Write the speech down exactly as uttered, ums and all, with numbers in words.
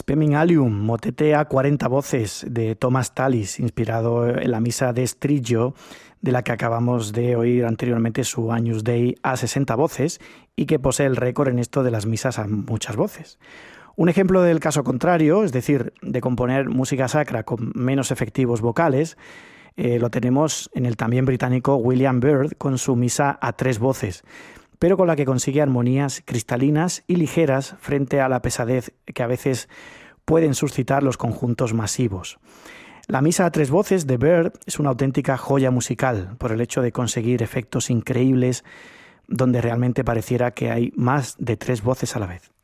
Speming Alium, motete a cuarenta voces de Thomas Tallis, inspirado en la misa de Striggio, de la que acabamos de oír anteriormente su Agnus Dei a sesenta voces y que posee el récord en esto de las misas a muchas voces. Un ejemplo del caso contrario, es decir, de componer música sacra con menos efectivos vocales, eh, lo tenemos en el también británico William Byrd con su misa a tres voces, pero con la que consigue armonías cristalinas y ligeras frente a la pesadez que a veces pueden suscitar los conjuntos masivos. La misa a tres voces de Byrd es una auténtica joya musical por el hecho de conseguir efectos increíbles donde realmente pareciera que hay más de tres voces a la vez.